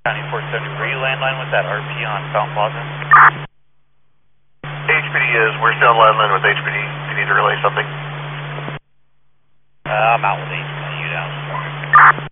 County 470, were you landline with that RP on Fountain Plaza? HPD is, we're still on landline with HPD. Do you need to relay something? I'm out with HPD, you down.